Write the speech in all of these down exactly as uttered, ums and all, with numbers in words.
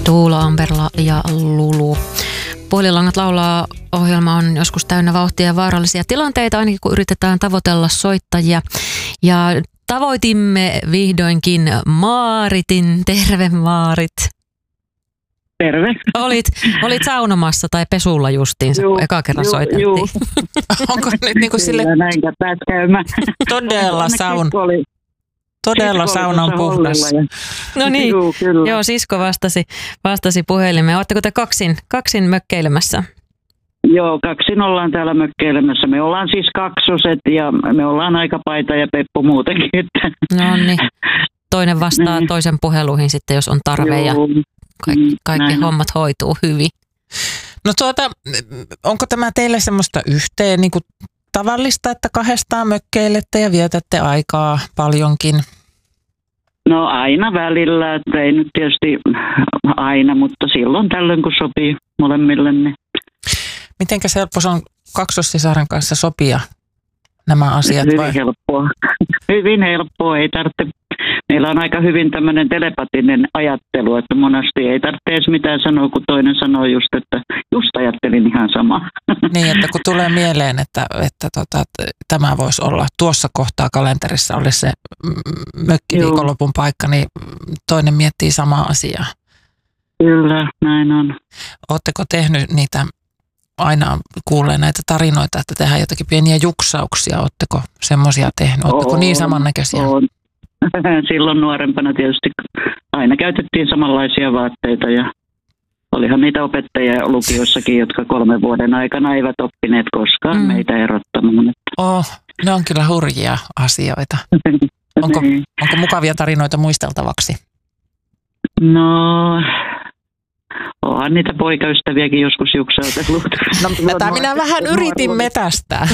Tuula, Amberla ja Lulu. Puhelinlangat laulaa -ohjelma on joskus täynnä vauhtia ja vaarallisia tilanteita, ainakin kun yritetään tavoitella soittajia. Ja tavoitimme vihdoinkin Maaritin. Terve, Maarit. Terve. Olit, olit saunomassa tai pesulla justiinsa, kun eka kerran juu, soiteltiin. Juu. Onko nyt niin kuin sille Näinkä pääs käymään. todella saun, todella saunan puhdas? Ja... No niin, juu, joo, sisko vastasi, vastasi puhelimeen. Oletteko te kaksin, kaksin mökkeilemässä? Joo, kaksin ollaan täällä mökkeilemässä. Me ollaan siis kaksoset ja me ollaan Aikapaita ja Peppu muutenkin. Että... No niin, toinen vastaa niin. toisen puheluihin sitten, jos on tarve ja kaikki, kaikki hommat hoituu hyvin. No tuota, onko tämä teille semmoista yhteen niin kuin tavallista, että kahdestaan mökkeilette ja vietätte aikaa paljonkin? No aina välillä, että ei nyt tietysti aina, mutta silloin tällöin kun sopii molemmille. Niin. Mitenkä helppo se on kaksossisaren kanssa sopia nämä asiat? Hyvin vai? helppoa. Hyvin helppoa, ei tarvitse. Meillä on aika hyvin tämmöinen telepatinen ajattelu, että monesti ei tarvitse edes mitään sanoa, kun toinen sanoo just, että just ajattelin ihan sama. Niin, että kun tulee mieleen, että, että tota, tämä voisi olla tuossa kohtaa kalenterissa, olisi se mökkiviikonlopun paikka, niin toinen miettii samaa asiaa. Kyllä, näin on. Oletteko tehnyt niitä, aina kuulee näitä tarinoita, että tehdään jotakin pieniä juksauksia, oletteko semmoisia tehnyt? Oletteko niin samannäköisiä? On. Silloin nuorempana tietysti aina käytettiin samanlaisia vaatteita ja olihan niitä opettajia lukiossakin, jotka kolmen vuoden aikana eivät oppineet koskaan mm. meitä erottamaan. Oh, ne on kyllä hurjia asioita. Onko, onko mukavia tarinoita muisteltavaksi? No, onhan niitä poikaystäviäkin joskus juksautellut. No tätä minä vähän yritin metästää.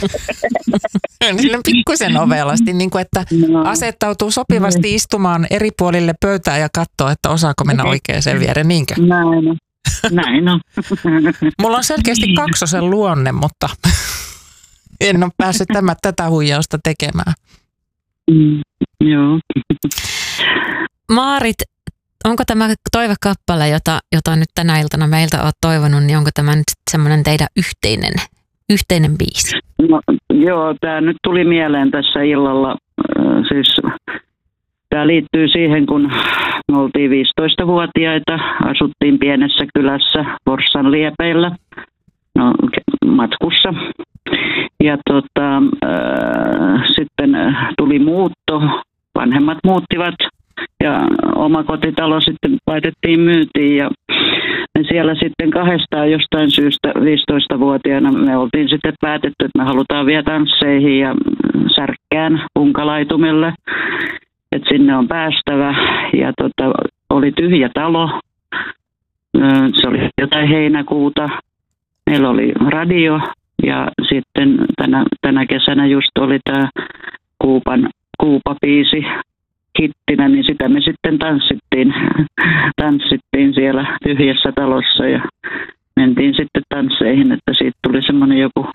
Silloin pikkusen ovelasti, niin kuin että no. asettautuu sopivasti istumaan eri puolille pöytää ja katsoo, että osaako mennä oikeaan viereen, niinkö? Näin on. Näin on. Mulla on selkeästi kaksosen luonne, mutta en ole päässyt tämä, tätä huijausta tekemään. Mm, joo. Maarit, onko tämä toivekappale, jota, jota nyt tänä iltana meiltä olet toivonut, niin onko tämä nyt semmoinen teidän yhteinen, yhteinen biisi? No, joo, tämä nyt tuli mieleen tässä illalla. Siis, tämä liittyy siihen, kun me oltiin viisitoistavuotiaita, asuttiin pienessä kylässä Forssan liepeillä, no, matkussa. Ja tota, äh, sitten tuli muutto, vanhemmat muuttivat. Ja oma kotitalo sitten laitettiin myyntiin ja me siellä sitten kahdestaan jostain syystä viisitoistavuotiaana me oltiin sitten päätetty, että me halutaan vielä tansseihin ja Särkkään punkalaitumelle, että sinne on päästävä ja tota, oli tyhjä talo, se oli jotain heinäkuuta, meillä oli radio ja sitten tänä, tänä kesänä just oli tämä Kuupan Kuupa-biisi hittinä, niin sitä me sitten tanssittiin, tanssittiin siellä tyhjässä talossa ja mentiin sitten tansseihin, että siitä tuli semmoinen joku,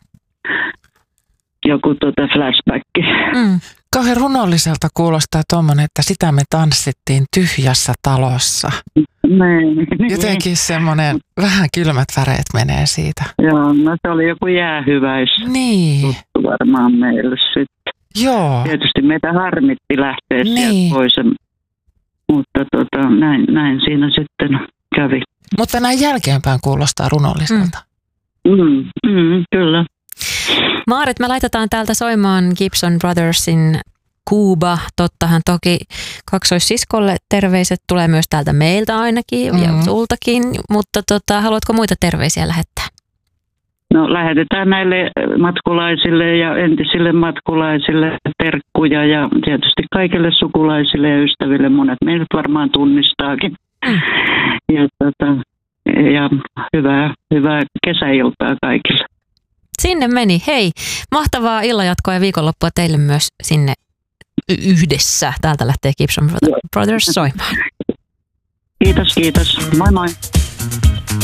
joku tota flashback. Mm. Kauhean runolliselta kuulostaa tuommoinen, että sitä me tanssittiin tyhjässä talossa. Niin. Jotenkin semmoinen, vähän kylmät väreet menee siitä. Joo, no se oli joku jäähyväis. Niin. Tuttu varmaan meille sitten. Joo. Tietysti meitä harmitti lähteä niin. sieltä pois, mutta tota, näin, näin siinä sitten kävi. Mutta näin jälkeenpäin kuulostaa runolliselta. Mm. Mm, mm, kyllä. Maarit, me laitetaan täältä soimaan Gibson Brothersin Kuuba. Tottahan toki kaksoissiskolle terveiset tulee myös täältä meiltä ainakin mm-hmm. ja sultakin, mutta tota, haluatko muita terveisiä lähettää? No lähetetään näille matkulaisille ja entisille matkulaisille terkkuja ja tietysti kaikille sukulaisille ja ystäville. Monet meidät varmaan tunnistaakin. Mm. Ja, tota, ja hyvää, hyvää kesäiltaa kaikille. Sinne meni. Hei, mahtavaa illanjatkoa ja viikonloppua teille myös sinne yhdessä. Täältä lähtee Gibson Brothers soimaan. Kiitos, kiitos. Moi moi.